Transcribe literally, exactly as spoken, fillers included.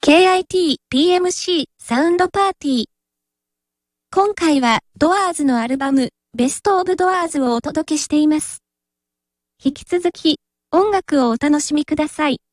ケーアイティーピーエムシー サウンドパーティー。今回はドアーズのアルバムベストオブドアーズをお届けしています。引き続き音楽をお楽しみください。